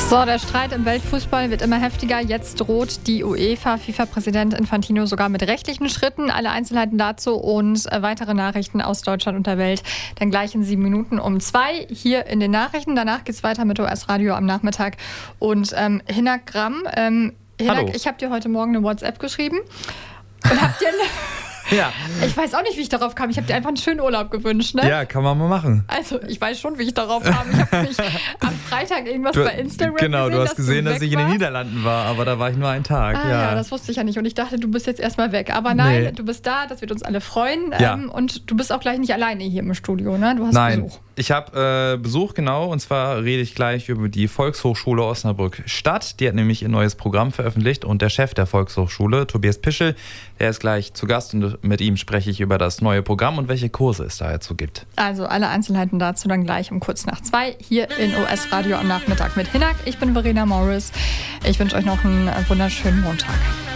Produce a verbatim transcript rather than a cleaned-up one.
So, der Streit im Weltfußball wird immer heftiger. Jetzt droht die UEFA, FIFA-Präsident Infantino sogar mit rechtlichen Schritten. Alle Einzelheiten dazu und äh, weitere Nachrichten aus Deutschland und der Welt dann gleich in sieben Minuten um zwei hier in den Nachrichten. Danach geht es weiter mit O S-Radio am Nachmittag. Und ähm, Hinak Gramm, ähm, Hinak, ich habe dir heute Morgen eine WhatsApp geschrieben und hab dir... Ja. Ich weiß auch nicht, wie ich darauf kam. Ich habe dir einfach einen schönen Urlaub gewünscht, ne? Ja, kann man mal machen. Also, ich weiß schon, wie ich darauf kam. Ich habe mich am Freitag irgendwas du, bei Instagram genau, gesehen, du hast dass gesehen, du dass ich warst. in den Niederlanden war, aber da war ich nur einen Tag. Ah, ja. ja, das wusste ich ja nicht. Und ich dachte, du bist jetzt erstmal weg. Aber nein, Nee. du bist da, das wird uns alle freuen. Ja. Ähm, und du bist auch gleich nicht alleine hier im Studio, ne? Du hast Nein, Besuch. ich habe äh, Besuch, genau. Und zwar rede ich gleich über die Volkshochschule Osnabrück-Stadt. Die hat nämlich ihr neues Programm veröffentlicht. Und der Chef der Volkshochschule, Tobias Pischel, der ist gleich zu Gast. Und mit ihm spreche ich über das neue Programm und welche Kurse es da dazu gibt. Also alle Einzelheiten dazu dann gleich um kurz nach zwei hier in O S-Radio am Nachmittag mit Hinak. Ich bin Verena Morris. Ich wünsche euch noch einen wunderschönen Montag.